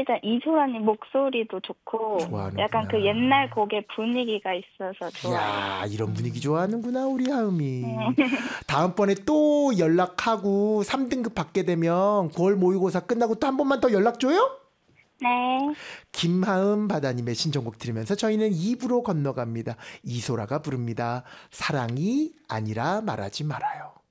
일단 이소라님 목소리도 좋고 좋아하는구나. 약간 그 옛날 곡의 분위기가 있어서 좋아요. 야, 이런 분위기 좋아하는구나 우리 하음이. 네. 다음번에 또 연락하고 3등급 받게 되면 9월 모의고사 끝나고 또 한 번만 더 연락 줘요? 네. 김하음 바다님의 신청곡 들으면서 저희는 2부로 건너갑니다. 이소라가 부릅니다. 사랑이 아니라 말하지 말아요.